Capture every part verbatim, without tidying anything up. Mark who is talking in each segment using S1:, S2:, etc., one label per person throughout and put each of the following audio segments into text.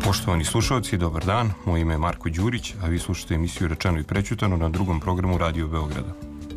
S1: Poštovani slušalci, dobar dan. Moje ime je Marko Đurić, a vi slušate emisiju Rečeno i prećutano na drugom programu Radio Beograda.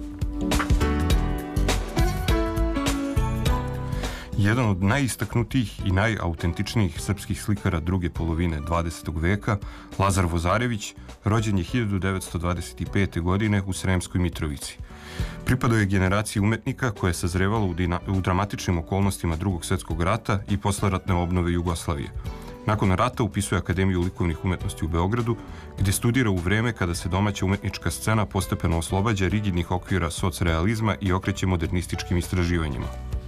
S1: Jedan od najistaknutijih i najautentičnijih srpskih slikara druge polovine dvadesetog veka, Lazar Vozarević, rođen je hiljadu devetsto dvadeset pete. godine u Sremskoj Mitrovici. Pripadao je generaciji umetnika koja je sazrevala u, dina, u dramatičnim okolnostima Drugog svjetskog rata i posleratne obnove Jugoslavije. Nakon rata upisuje Akademiju likovnih umetnosti u Beogradu, gdje studira u vreme kada se domaća umetnička scena postepeno oslobađa rigidnih okvira socrealizma i okreće modernističkim istraživanjima.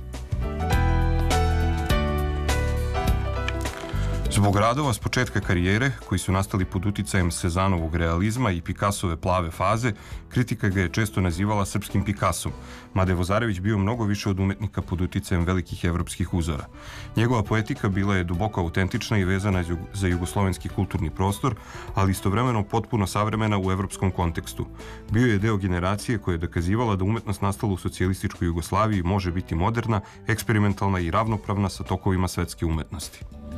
S1: Zbog radova s početka karijere, koji su nastali pod uticajem Sezanovog realizma i Picassove plave faze, kritika ga je često nazivala srpskim Picassom, mada je Vozarević bio mnogo više od umetnika pod uticajem velikih evropskih uzora. Njegova poetika bila je duboko autentična i vezana za jugoslovenski kulturni prostor, ali istovremeno potpuno savremena u evropskom kontekstu. Bio je deo generacije koja je dokazivala da umetnost nastala u socijalističkoj Jugoslaviji može biti moderna, eksperimentalna i ravnopravna sa tokovima svetske umetnosti.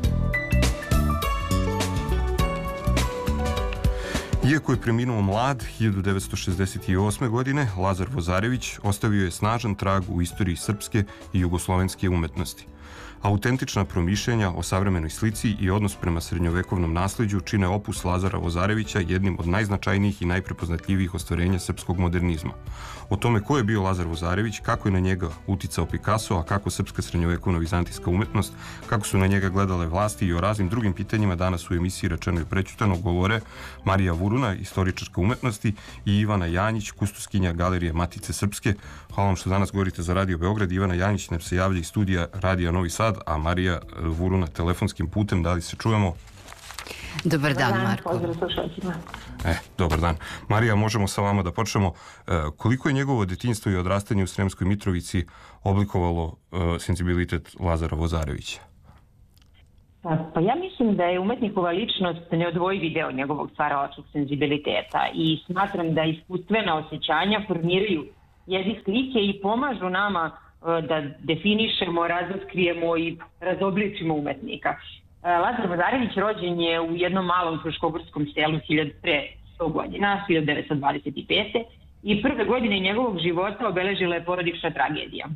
S1: Iako je preminuo mlad hiljadu devetsto šezdeset osme. godine, Lazar Vozarević ostavio je snažan trag u istoriji srpske i jugoslovenske umetnosti. Autentična promišljenja o savremenoj slici i odnos prema srednjovekovnom nasleđu čine opus Lazara Vozarevića jednim od najznačajnijih i najprepoznatljivijih ostvarenja srpskog modernizma. O tome ko je bio Lazar Vozarević, kako je na njega uticao Picasso, a kako srpska srednjovekovna vizantijska umetnost, kako su na njega gledale vlasti i o raznim drugim pitanjima danas u emisiji Rečeno i prećutano govore Marija Vuruna, istoričarka umetnosti, i Ivana Janjić, kustoskinja Galerije Matice Srpske. Hvala vam što danas govorite za Radio Beograd. Ivana Janjić nam se javlja iz studija Radija Novi Sad, a Marija Vuruna telefonskim putem. Da li se čujemo?
S2: Dobar dan,
S3: Dobar dan,
S2: Marko.
S3: pozdrav slušalcima.
S1: E, dobar dan. Marija, možemo sa vama da počnemo. E, koliko je njegovo detinjstvo i odrastanje u Sremskoj Mitrovici oblikovalo e, senzibilitet Lazara Vozarevića?
S3: Pa ja mislim da je umetnikova ličnost neodvojivi deo njegovog stvaralačkog senzibiliteta i smatram da iskustvena osjećanja formiraju jezik slike i pomažu nama da definišemo, razotkrijemo i razobličimo umetnika. Lazar Vozarević rođen je u jednom malom fruškogorskom selu pre sto godina, hiljadu devetsto dvadeset pete. i prve godine njegovog života obeležila je porodična tragedija.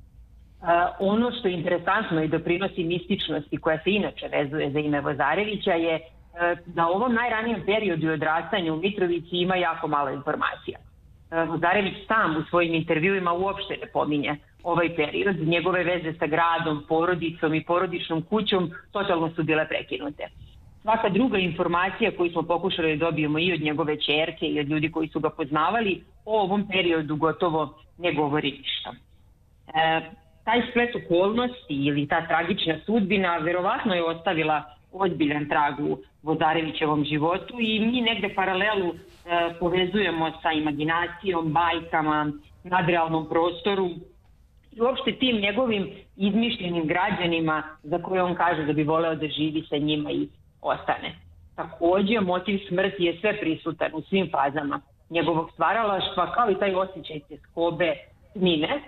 S3: Ono što je interesantno i doprinosi mističnosti koja se inače vezuje za ime Vozarevića je da u ovom najranijem periodu i odrastanju u Mitrovici ima jako malo informacija. Vozarević sam u svojim intervjuima uopšte ne pominje ovaj period. Njegove veze sa gradom, porodicom i porodičnom kućom totalno su bile prekinute. Svaka druga informacija koju smo pokušali da dobijemo i od njegove ćerke i od ljudi koji su ga poznavali o ovom periodu gotovo ne govori ništa. E, taj splet okolnosti ili ta tragična sudbina verovatno je ostavila ozbiljan trag u Vozarevićevom životu i mi negde paralelu e, povezujemo sa imaginacijom, bajkama, nadrealnom prostoru i uopšte tim njegovim izmišljenim građanima za koje on kaže da bi voleo da živi sa njima i ostane. Također, motiv smrti je sve prisutan u svim fazama njegovog stvaralaštva, kao i taj osjećaj tjeskobe, tmine,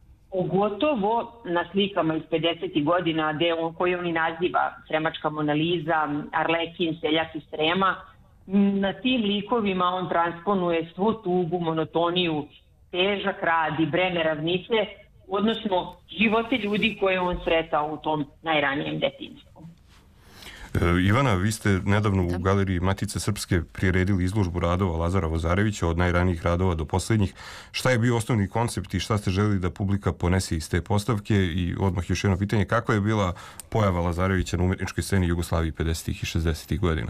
S3: pogotovo na slikama iz pedesetih godina gde on, koje on i naziva Sremačka Mona Lisa, Arlekin, Seljak iz Srema. Na tim likovima on transponuje svu tugu, monotoniju, težak rad i breme ravnice, odnosno živote ljudi koje on sretao u tom najranijem detinjstvu.
S1: Ivana, vi ste nedavno u Galeriji Matice Srpske priredili izložbu radova Lazara Vozarevića od najranijih radova do posljednjih. Šta je bio osnovni koncept i šta ste želeli da publika ponese iz te postavke? I odmah još jedno pitanje, kakva je bila pojava Lazarevića na umetničkoj sceni Jugoslaviji pedesetih i šezdesetih godina?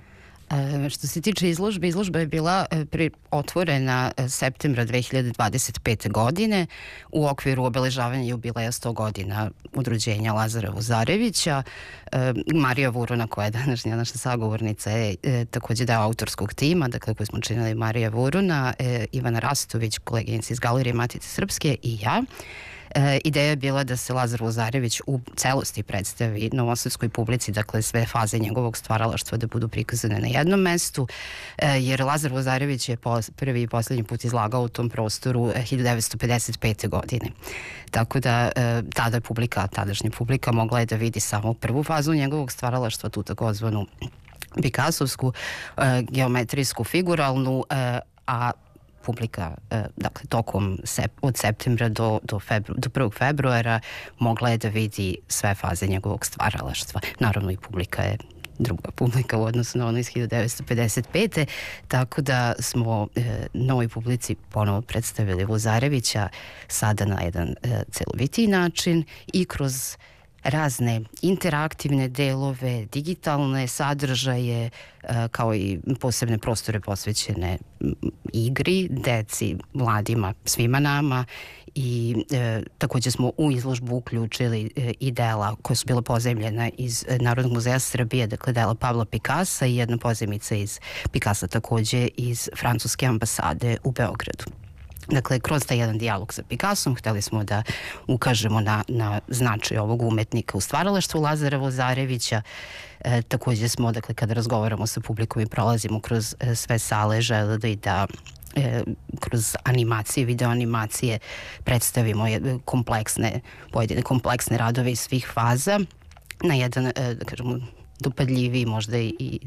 S2: E, što se tiče izložbe, izložba je bila pri, otvorena septembra dve hiljade dvadeset pete. godine u okviru obeležavanja jubileja sto godina od rođenja Lazara Vozarevića. E, Marija Vuruna, koja je današnja naša sagovornica, je e, također deo autorskog tima, dakle koji smo činili Marija Vuruna, e, Ivana Rastović, koleginica iz Galerije Matice Srpske i ja. E, ideja je bila da se Lazar Vozarević u celosti predstavi novosadskoj publici, dakle sve faze njegovog stvaralaštva da budu prikazane na jednom mestu, e, jer Lazar Vozarević je pos, prvi i posljednji put izlagao u tom prostoru hiljadu devetsto pedeset pete. godine. Tako da e, tada je publika, tadašnja publika mogla je da vidi samo prvu fazu njegovog stvaralaštva, tu takozvanu Picassovsku, e, geometrijsku, figuralnu, e, a publika, e, dakle, tokom sep, od septembra do, do, febru, do prvog februara mogla je da vidi sve faze njegovog stvaralaštva. Naravno i publika je druga publika u odnosu na ono iz hiljadu devetsto pedeset pete. Tako da smo e, novoj publici ponovo predstavili Vozarevića sada na jedan e, celovitiji način i kroz razne interaktivne delove, digitalne sadržaje, kao i posebne prostore posvećene igri, deci, mladima, svima nama. I e, takođe smo u izložbu uključili e, i dela koja su bila pozajmljena iz Narodnog muzeja Srbije, dakle dela Pabla Pikasa i jedna pozajmica iz Pikasa takođe iz Francuske ambasade u Beogradu. Dakle, kroz taj jedan dijalog sa Picassom hteli smo da ukažemo na, na značaj ovog umetnika u stvaralaštvu Lazara Vozarevića. E, takođe smo, dakle, kada razgovaramo sa publikom i prolazimo kroz e, sve sale, želeli da e, kroz animacije, video animacije predstavimo je, kompleksne, pojedine kompleksne radove iz svih faza na jedan, e, da kažemo, dopadljiviji, možda i, i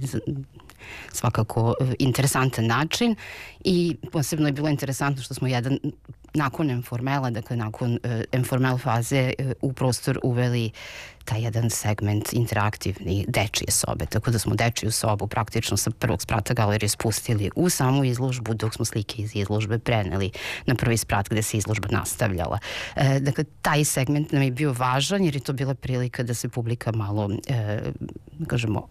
S2: svakako interesantan način. I posebno je bilo interesantno što smo jedan nakon Informela, dakle nakon uh, Informel faze uh, u prostor uveli taj jedan segment interaktivni dečije sobe, tako da smo dečiju sobu praktično sa prvog sprata galerije spustili u samu izložbu, dok smo slike iz izložbe preneli na prvi sprat gde se izložba nastavljala. E, dakle, taj segment nam je bio važan jer je to bila prilika da se publika malo, e, kažemo,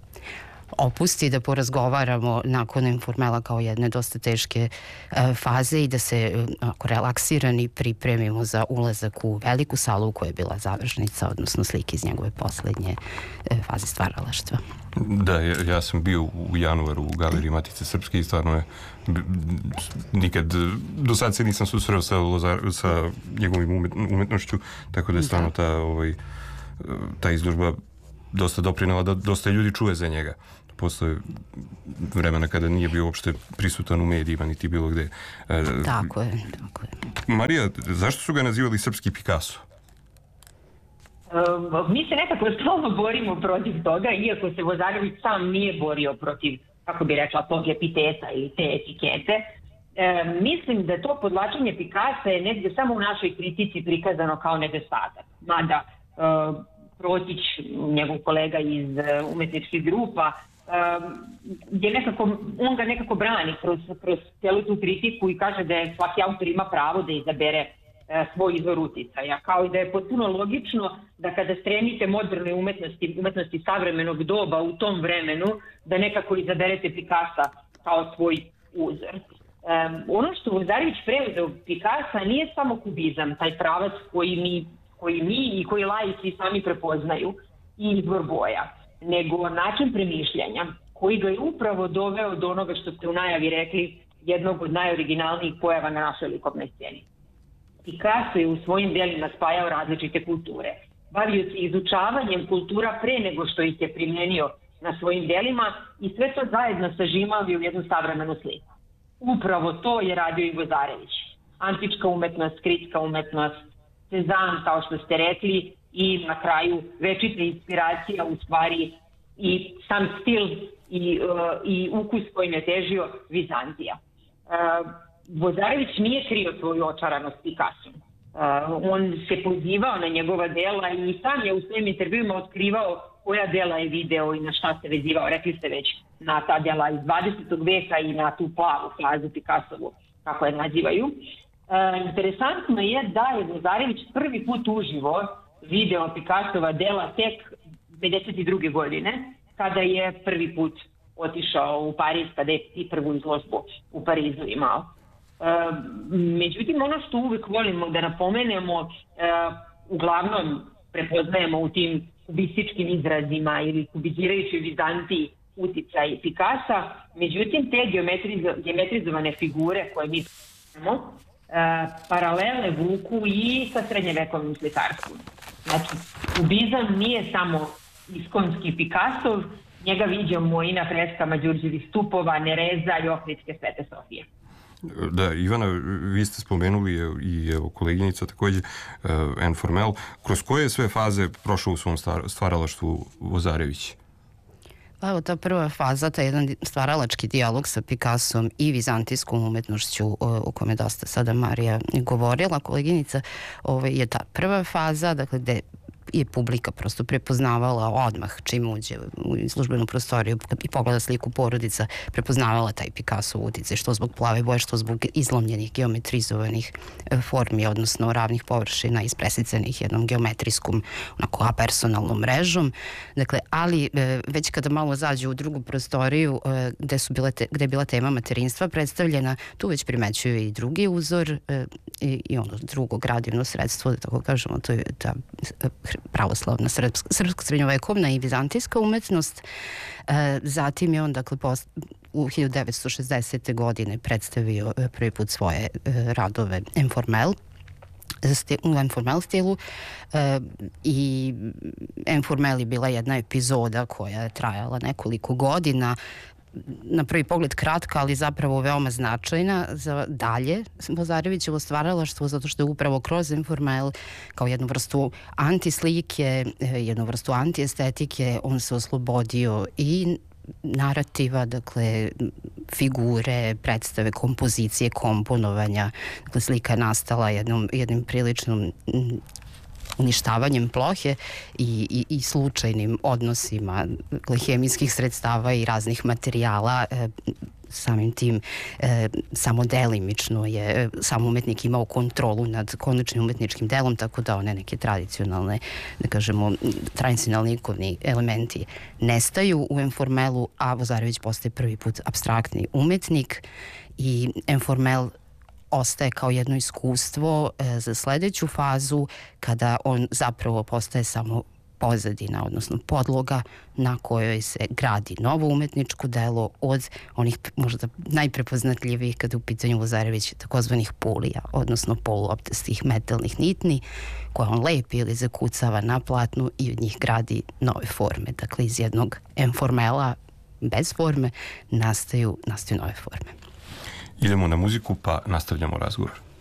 S2: opusti, da porazgovaramo nakon Informela kao jedne dosta teške e, faze i da se ako relaksirani pripremimo za ulazak u veliku salu u kojoj je bila završnica, odnosno slike iz njegove poslednje e, faze stvaralaštva.
S1: Da, ja, ja sam bio u januaru u Galeriji Matice Srpske i stvarno je nikad, do sad se nisam susreo sa, sa njegovim umet, umetnošću, tako da je stvarno ta, ovaj, ta izložba dosta doprinela da dosta ljudi čuje za njega. Postoje vremena kada nije bio uopšte prisutan u medijima, niti bilo gde.
S2: Tako je, tako je.
S1: Marija, zašto su ga nazivali srpski Picasso?
S3: Uh, mi se nekako stalno borimo protiv toga, iako se Vozarević sam nije borio protiv, kako bi rekla, tog epiteta ili te etikete. Uh, mislim da to podlačenje Picassa je negde samo u našoj kritici prikazano kao nedostatak. Mada uh, Protić, njegov kolega iz uh, umetničkih grupa, uh, je nekako, on ga nekako brani kroz, kroz celu tu kritiku i kaže da je svaki autor ima pravo da izabere uh, svoj izvor uticaja. Kao i da je potpuno logično da kada stremite moderne umetnosti, umetnosti savremenog doba u tom vremenu, da nekako izaberete Picassa kao svoj uzor. Um, ono što Vozarević preuzeo Picassa nije samo kubizam, taj pravac koji mi koji mi i koji laici sami prepoznaju i izbor boja, nego način premišljanja koji ga je upravo doveo do onoga što ste u najavi rekli, jednog od najoriginalnijih pojava na našoj likovnoj sceni. Picasso je u svojim delima spajao različite kulture, bavio se izučavanjem kultura pre nego što ih je primjenio na svojim delima i sve to zajedno sažimavio u jednu savremenu sliku. Upravo to je radio i Vozarević. Antička umetnost, kritska umetnost, Cezanne, kao što ste rekli, i na kraju večita inspiracija, u stvari i sam stil i, uh, i ukus kojim je težio Vizantija. Uh, Vozarević nije krio svoju očaranost Picassom. Uh, on se pozivao na njegova dela i sam je u svojim intervjuima otkrivao koja dela je video i na šta se vezivao. Rekli ste već na ta dela iz dvadesetog veka i na tu plavu fazu Picassovu, kako je nazivaju. E, interesantno je da je Vozarević prvi put uživo video Picassova dela tek pedeset druge godine, kada je prvi put otišao u Pariz, kada je i prvu izložbu u Parizu imao. E, međutim, ono što uvek volimo da napomenemo, e, uglavnom prepoznajemo u tim kubističkim izrazima ili kubizirajućoj Vizantiji uticaj Picassa, međutim, te geometrizovane figure koje mi imamo, paralele vuku i sa srednjevekovnim slikarstvom. Znači, kubizam nije samo iskonski Picasso, njega viđamo i na freskama Đurđevih stupova, Nereza i Ohridske Svete Sofije.
S1: Da, Ivana, vi ste spomenuli i evo, koleginica takođe, uh, Anne Formel. Kroz koje sve faze prošao u svom stvaralaštvu Vozarević?
S2: Pa evo, ta prva faza, ta jedan stvaralački dijalog sa Picassom i vizantijskom umetnošću o kome je dosta sada Marija govorila, koleginica, ovaj, je ta prva faza, dakle, gde je publika prosto prepoznavala odmah čim uđe u službenu prostoriju i pogleda sliku porodica, prepoznavala taj Picasso uticaj, što zbog plave boje, što zbog izlomljenih geometrizovanih formi, odnosno ravnih površina ispresicanih jednom geometrijskom, onako apersonalnom mrežom. Dakle, ali već kada malo zađe u drugu prostoriju gde, su bile te, gde je bila tema materinstva predstavljena, tu već primećuju i drugi uzor i, i ono drugo gradivno sredstvo, da tako kažemo, to je ta pravoslavna srpska, srpska srednjovekovna i vizantijska umetnost. E, zatim je on, dakle, post, u hiljadu devetsto šezdesete. godine predstavio prvi put svoje e, radove Informel, u Informel stilu e, i Informel je bila jedna epizoda koja je trajala nekoliko godina, na prvi pogled kratka, ali zapravo veoma značajna za dalje Vozarevićevo stvaralaštvo, zato što je upravo kroz Informel kao jednu vrstu antislike, jednu vrstu antiestetike, on se oslobodio i narativa, dakle, figure, predstave, kompozicije, komponovanja. Dakle, slika je nastala jednom, jednim priličnom uništavanjem plohe i, i, i slučajnim odnosima hemijskih sredstava i raznih materijala. E, samim tim e, samo delimično je sam umetnik imao kontrolu nad konačnim umetničkim delom, tako da one neke tradicionalne, da kažemo, tradicionalni ikovni elementi nestaju u Informelu, a Vozarević postaje prvi put apstraktni umetnik i Informel ostaje kao jedno iskustvo e, za sledeću fazu, kada on zapravo postaje samo pozadina, odnosno podloga na kojoj se gradi novo umetničko delo od onih možda najprepoznatljivijih kada u pitanju Vozarević takozvanih pulija, odnosno poluoptastih metalnih nitni, koje on lepi ili zakucava na platnu i od njih gradi nove forme. Dakle, iz jednog Informela bez forme nastaju, nastaju nove forme.
S1: Idemo na muziku pa nastavljamo razgovor.